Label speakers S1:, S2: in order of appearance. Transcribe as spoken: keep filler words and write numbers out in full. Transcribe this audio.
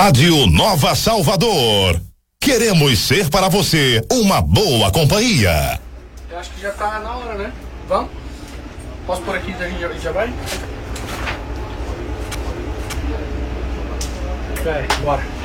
S1: Rádio Nova Salvador. Queremos ser para você uma boa companhia.
S2: Eu acho que já tá na hora, né? Vamos? Posso por aqui e a gente já, já vai? É, bora.